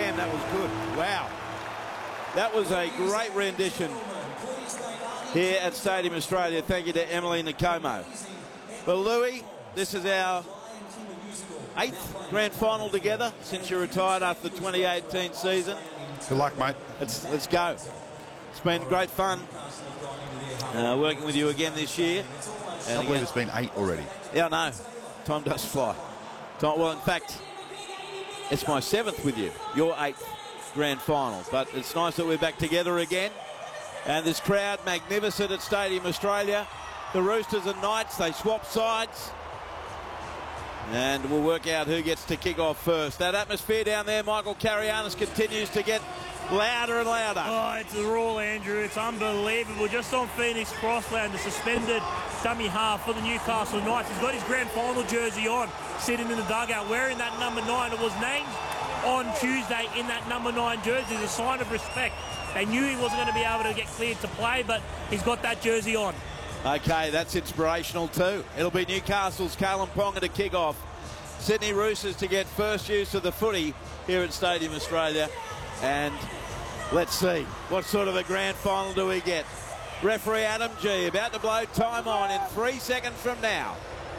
Man, that was good. Wow. That was a great rendition here at Stadium Australia. Thank you to Emily Nicomo. Well, Louis, this is our 8th grand final together since you retired after the 2018 season. Good luck, mate. Let's go. It's been great fun working with you again this year. I believe it's been 8 already. Yeah, I know. Time does fly. Well, in fact, it's my 7th with you. Your 8th grand final. But it's nice that we're back together again. And this crowd, magnificent at Stadium Australia. The Roosters and Knights, they swap sides. And we'll work out who gets to kick off first. That atmosphere down there, Michael Carianis, continues to get louder and louder. Oh, it's a roar, Andrew. It's unbelievable. Just on Phoenix Crossland, the suspended dummy half for the Newcastle Knights. He's got his grand final jersey on, sitting in the dugout, wearing that number 9. It was named on Tuesday in that number 9 jersey as a sign of respect. They knew he wasn't going to be able to get cleared to play, but he's got that jersey on. Okay, that's inspirational too. It'll be Newcastle's Kalyn Ponga to kick off. Sydney Roosters to get first use of the footy here at Stadium Australia. And let's see, what sort of a grand final do we get? Referee Adam G about to blow time on in 3 seconds from now.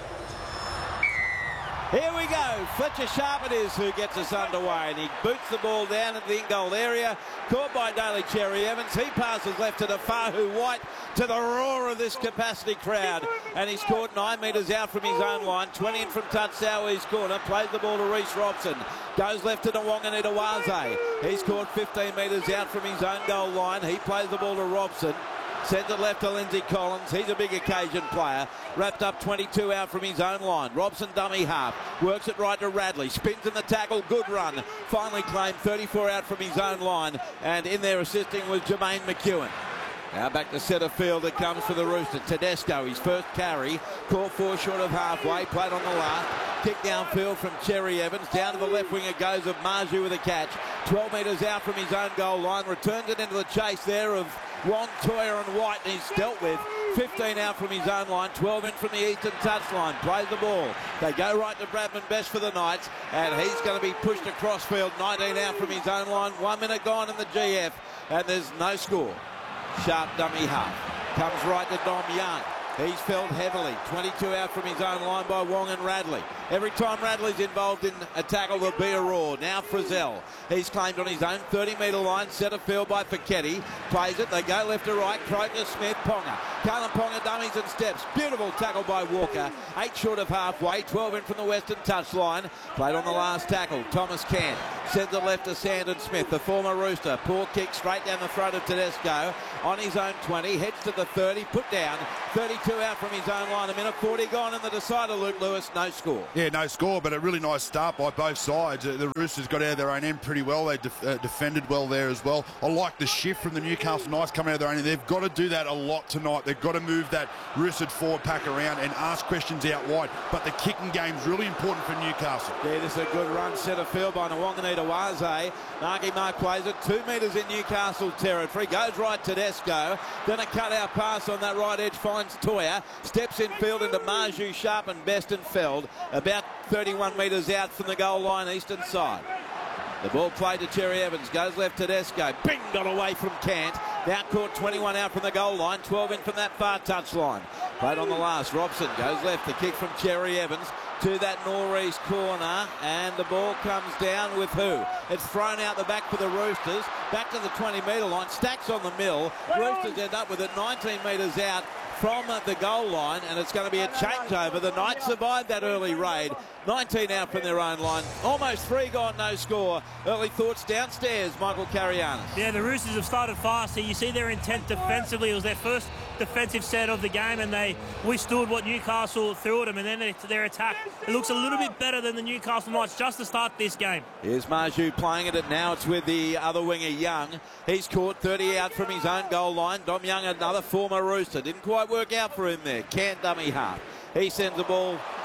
Here we go. Fletcher Sharp it is who gets us underway, and he boots the ball down into the in-goal area. Caught by Daly Cherry Evans. He passes left to Fahu White, to the roar of this capacity crowd, and he's caught 9 metres out from his own line. 20 in from Tatsawi's corner. Plays the ball to Reece Robson. Goes left to Nwanganitawaze. He's caught 15 metres out from his own goal line. He plays the ball to Robson. Sends it left to Lindsay Collins. He's a big occasion player. Wrapped up 22 out from his own line. Robson dummy half. Works it right to Radley. Spins in the tackle. Good run. Finally claimed 34 out from his own line. And in there assisting was Jermaine McEwen. Now back to centre field it comes for the Roosters. Tedesco, his first carry. Caught 4 short of halfway. Played on the last. Kick downfield from Cherry Evans. Down to the left wing it goes of Marju with a catch. 12 metres out from his own goal line. Returns it into the chase there of Wong, Toya and White, and he's dealt with. 15 out from his own line, 12 in from the eastern touchline. Plays the ball. They go right to Bradman Best for the Knights, and he's going to be pushed across field. 19 out from his own line, 1 minute gone in the GF, and there's no score. Sharp dummy half. Comes right to Dom Young. He's felled heavily. 22 out from his own line by Wong and Radley. Every time Radley's involved in a tackle, there'll be a roar. Now Frizzell. He's claimed on his own 30-metre line. Centre field by Fiketti. Plays it. They go left to right. Croker, Smith, Ponga. Kalyn Ponga dummies and steps. Beautiful tackle by Walker. 8 short of halfway. 12 in from the western touchline. Played on the last tackle. Thomas Cant. Sends it left to Sandon Smith, the former Rooster. Poor kick straight down the throat of Tedesco. On his own 20. Heads to the 30. Put down. 32 out from his own line. 1:40 gone in the decider, Luke Lewis. No score. Yeah, no score, but a really nice start by both sides. The Roosters got out of their own end pretty well. They defended well there as well. I like the shift from the Newcastle Knights coming out of their own end. They've got to do that a lot tonight. They've got to move that Roosters forward pack around and ask questions out wide. But the kicking game's really important for Newcastle. Yeah, this is a good run centre field by Nwanganitawaze. Marky Mark plays it 2 metres in Newcastle territory. Goes right to Tedesco. Then a cut-out pass on that right edge finds Toya. Steps in field into Marju, Sharp and Best and Feld. About 31 metres out from the goal line, eastern side. The ball played to Cherry Evans. Goes left to Tedesco. Bing! Got away from Cant. Now caught 21 out from the goal line. 12 in from that far touchline. Played on the last. Robson goes left. The kick from Cherry Evans to that northeast corner, and the ball comes down with who? It's thrown out the back for the Roosters, back to the 20-metre line, Stacks on the mill. Roosters end up with it 19 metres out from the goal line, and it's going to be a changeover. The Knights survived that early raid. 19 out from their own line. Almost 3 gone, no score. Early thoughts downstairs, Michael Carianis. Yeah, the Roosters have started fast here. You see their intent defensively. It was their first defensive set of the game, and they withstood what Newcastle threw at them, and then their attack. It looks a little bit better than the Newcastle Knights just to start this game. Here's Marju playing it, and now it's with the other winger, Young. He's caught 30 out from his own goal line. Dom Young, another former Rooster. Didn't quite work out for him there. Can't dummy half. He sends the ball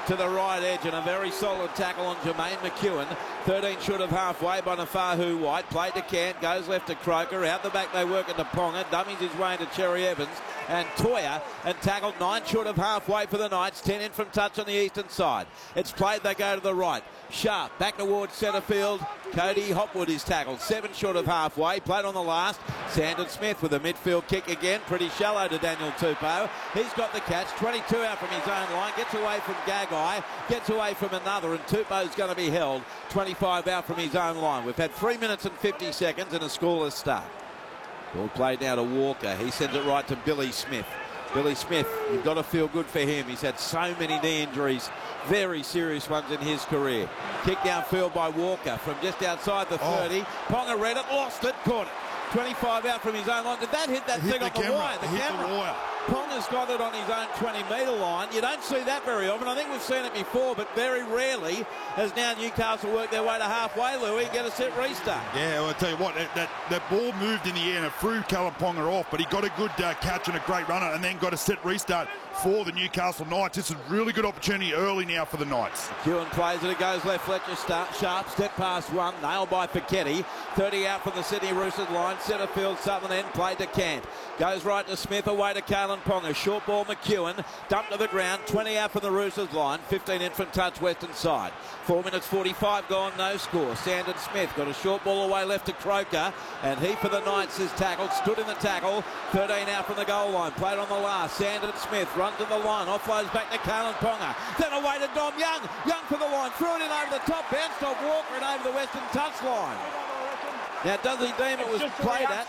to the right edge, and a very solid tackle on Jermaine McEwen. 13 short of halfway by Nafahu White. Played to Cant, goes left to Croker. Out the back they work into Ponga. Dummies his way into Cherry Evans and Toya, and tackled 9 short of halfway for the Knights. 10 in from touch on the eastern side. It's played, they go to the right. Sharp back towards centre field. Cody Hopwood is tackled 7 short of halfway. Played on the last. Sandon Smith with a midfield kick again. Pretty shallow to Daniel Tupou. He's got the catch. 22 out from his own line. Gets away from Gagai. Gets away from another. And Tupou's going to be held. 25 out from his own line. We've had 3 minutes and 50 seconds and a scoreless start. Ball played now to Walker. He sends it right to Billy Smith. Billy Smith, you've got to feel good for him. He's had so many knee injuries, very serious ones in his career. Kick downfield by Walker from just outside the 30. Ponga read it, lost it, caught it. 25 out from his own line. Did that hit that thing on the wire? The camera. Ponga's got it on his own 20-metre line. You don't see that very often. I think we've seen it before, but very rarely has now Newcastle worked their way to halfway, Louis, and get a set restart. Yeah, well, I'll tell you what, that ball moved in the air and it threw Callum Ponga off, but he got a good catch and a great runner and then got a set restart for the Newcastle Knights. It's a really good opportunity early now for the Knights. Ewan plays it, it goes left, Fletcher Sharp, step past one, nailed by Piketty. 30 out from the Sydney Roosters line, centre field, southern end, played to Cant. Goes right to Smith, away to Kalen Ponga. Short ball McEwen, dumped to the ground, 20 out from the Roosters line, 15 in from touch western side. 4 minutes 45 gone, no score. Sandon Smith got a short ball away left to Croker, and he for the Knights is tackled, stood in the tackle. 13 out from the goal line, played on the last. Sandon Smith runs to the line, offloads back to Kalen Ponga, then away to Dom Young. Young for the line, threw it in over the top, bounced off Walker and over the western touch line. Now, does he deem it was played at?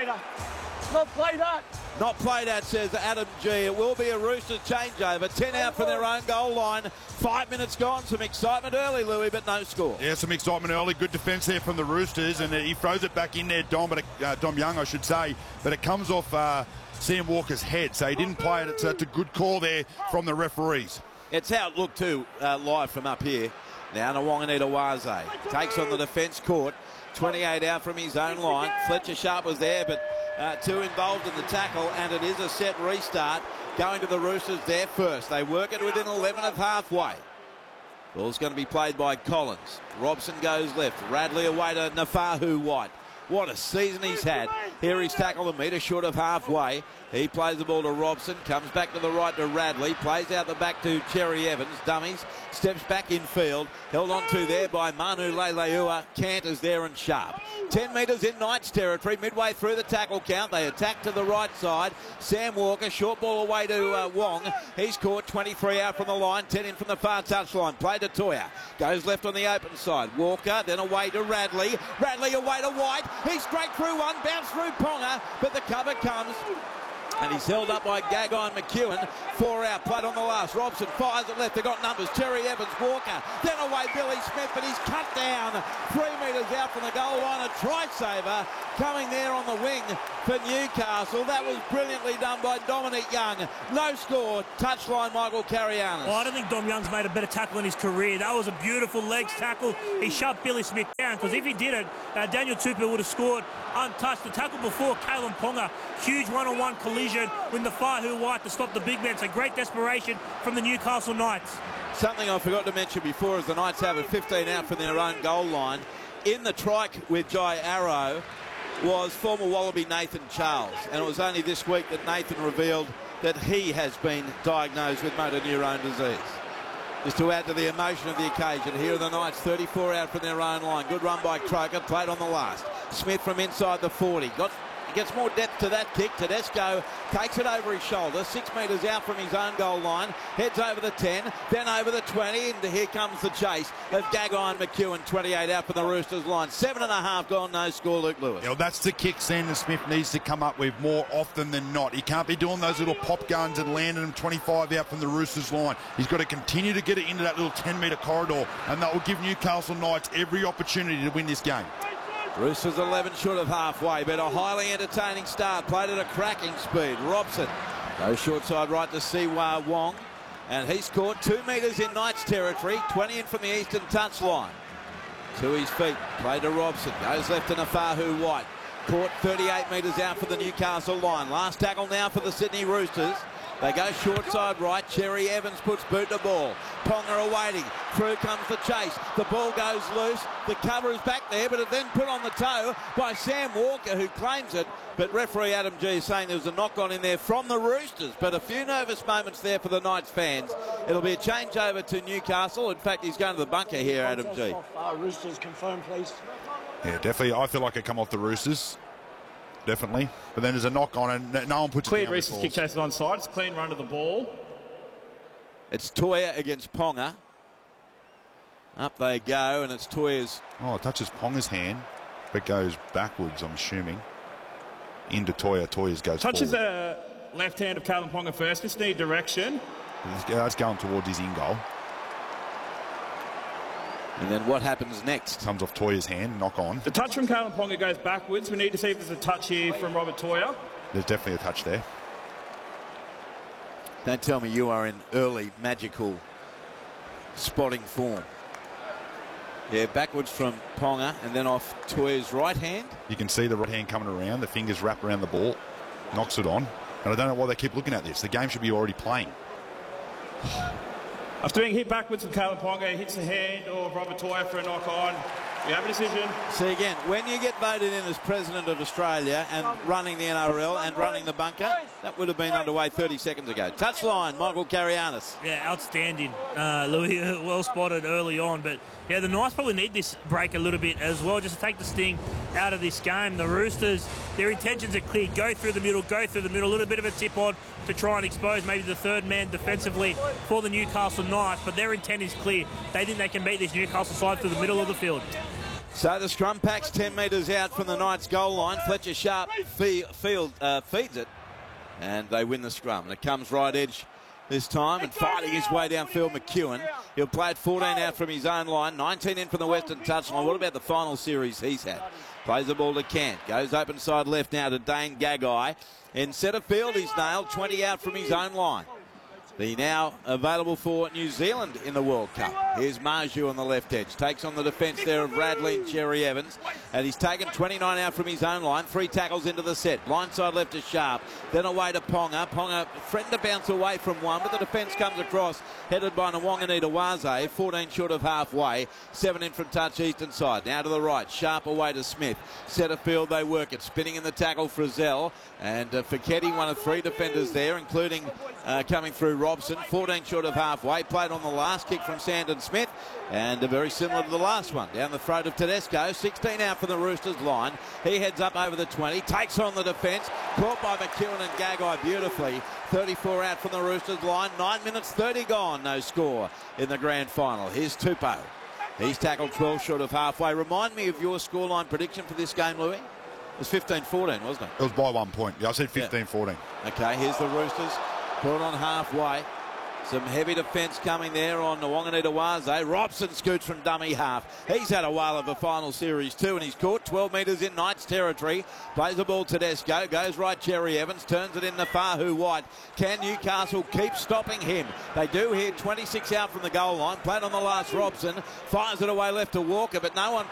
Not played at. Not played at, says Adam G. It will be a Roosters changeover. 10 out from their own goal line. 5 minutes gone. Some excitement early, Louis, but no score. Yeah, some excitement early. Good defence there from the Roosters, and he throws it back in there, Dom Young, I should say, but it comes off Sam Walker's head, so he didn't play it. It's a good call there from the referees. It's how it looked too, live from up here. Now Nwanganita takes on the defence court. 28 out from his own line. Fletcher Sharp was there, but two involved in the tackle, and it is a set restart going to the Roosters there first. They work it within 11 of halfway. Ball's going to be played by Collins. Robson goes left. Radley away to Nafahu White. What a season he's had. Here he's tackled a metre short of halfway. He plays the ball to Robson, comes back to the right to Radley, plays out the back to Cherry Evans, dummies, steps back in field, held on to there by Manu Leilua. Canters there and Sharp. 10 metres in Knights territory, midway through the tackle count. They attack to the right side. Sam Walker, short ball away to Wong. He's caught 23 out from the line, 10 in from the far touch line. Play to Toya. Goes left on the open side. Walker, then away to Radley. Radley away to White. He's straight through one, bounced through Ponga, but the cover comes. And he's held up by Gagai and McEwen. 4 out, played on the last. Robson fires it left. They've got numbers. Cherry Evans, Walker. Then away Billy Smith, but he's cut down 3 metres out from the goal line. A try saver coming there on the wing for Newcastle. That was brilliantly done by Dominic Young. No score. Touchline Michael Carianis. Well, I don't think Dom Young's made a better tackle in his career. That was a beautiful legs tackle. He shut Billy Smith down, because if he did it, Daniel Tupou would have scored untouched. The tackle before, Kalen Ponga, huge one-on-one collision with Nafahu White to stop the big man. So great desperation from the Newcastle Knights. Something I forgot to mention before is the Knights have it 15 out from their own goal line. In the trike with Jai Arrow was former Wallaby Nathan Charles, and it was only this week that Nathan revealed that he has been diagnosed with motor neurone disease. Just to add to the emotion of the occasion, here are the Knights 34 out from their own line. Good run by Croker, played on the last. Smith from inside the 40. Gets more depth to that kick. Tedesco takes it over his shoulder, 6 metres out from his own goal line, heads over the 10, then over the 20, and here comes the chase of Gagai and McEwen. 28 out from the Roosters line. 7.5 gone, no score, Luke Lewis. Yeah, well, that's the kick Sandon Smith needs to come up with more often than not. He can't be doing those little pop guns and landing them 25 out from the Roosters line. He's got to continue to get it into that little 10-metre corridor, and that will give Newcastle Knights every opportunity to win this game. Roosters 11 short of halfway, but a highly entertaining start. Played at a cracking speed. Robson goes short side right to Siwa Wong, and he's caught 2 metres in Knights territory, 20 in from the eastern touch line. To his feet, played to Robson, goes left to Nafahu White. Caught 38 metres out for the Newcastle line. Last tackle now for the Sydney Roosters. They go short side right. Cherry Evans puts boot to ball. Ponga awaiting. Through comes the chase. The ball goes loose. The cover is back there, but it then put on the toe by Sam Walker, who claims it. But referee Adam G is saying there was a knock-on in there from the Roosters. But a few nervous moments there for the Knights fans. It'll be a change over to Newcastle. In fact, he's going to the bunker here, Adam G. Roosters, confirm, please. Yeah, definitely. I feel like it come off the Roosters. Definitely. But then there's a knock on and no one puts Cleared it down. Roosters kick chase onside. It's a clean run to the ball. It's Toya against Ponga. Up they go, and it's Toya's. Oh, it touches Ponga's hand, but goes backwards, I'm assuming. Into Toya. Toya's goes Touches forward. the left hand of Calvin Ponga first. Just need direction. That's going towards his in-goal. And then what happens next? Comes off Toya's hand, knock on. The touch from Calvin Ponga goes backwards. We need to see if there's a touch here from Robert Toya. There's definitely a touch there. Don't tell me you are in early magical spotting form. Yeah, backwards from Ponga and then off Toya's right hand. You can see the right hand coming around, the fingers wrap around the ball, knocks it on. And I don't know why they keep looking at this. The game should be already playing. After being hit backwards from Calvin Ponga, he hits the hand of Robert Toya for a knock on. We have a decision. See again, when you get voted in as President of Australia and running the NRL and running the bunker, that would have been underway 30 seconds ago. Touchline, Michael Carianis. Yeah, outstanding. Louis, well spotted early on. But, yeah, the Knights probably need this break a little bit as well, just to take the sting out of this game. The Roosters, their intentions are clear. Go through the middle, a little bit of a tip on to try and expose maybe the third man defensively for the Newcastle Knights. But their intent is clear. They think they can beat this Newcastle side through the middle of the field. So the scrum pack's 10 metres out from the Knights goal line. Fletcher Sharp feeds it, and they win the scrum. And it comes right edge this time, and fighting his way downfield, McEwen. He'll play it 14 out from his own line, 19 in from the Western touchline. What about the final series he's had? Plays the ball to Kent, goes open side left now to Dane Gagai. In centre field, he's nailed 20 out from his own line. The now available for New Zealand in the World Cup. Here's Marju on the left edge. Takes on the defence there of Bradley and Cherry Evans. And he's taken 29 out from his own line. 3 tackles into the set. Blindside left to Sharp. Then away to Ponga. Ponga friend to bounce away from one, but the defence comes across. Headed by Nwanganita Waze. 14 short of halfway. 7 in from touch eastern side. Now to the right. Sharp away to Smith. Centre field they work it. Spinning in the tackle Frizzell. And Fiketti, one of 3 defenders there, including coming through Robson. 14 short of halfway. Played on the last kick from Sandon Smith. And very similar to the last one. Down the throat of Tedesco. 16 out from the Roosters line. He heads up over the 20. Takes on the defence. Caught by McEwen and Gagai beautifully. 34 out from the Roosters line. 9 minutes 30 gone. No score in the grand final. Here's Tupou. He's tackled 12 short of halfway. Remind me of your scoreline prediction for this game, Louis. It was 15-14, wasn't it? It was by 1 point. Yeah, I said 15-14. Okay, here's the Roosters. Put on halfway. Some heavy defence coming there on Nwanganita Waze. Robson scoots from dummy half. He's had a whale of a final series too, and he's caught 12 metres in Knights territory. Plays the ball to Tedesco. Goes right Cherry Evans. Turns it in to Fahu White. Can Newcastle keep stopping him? They do here. 26 out from the goal line. Played on the last Robson. Fires it away left to Walker, but no one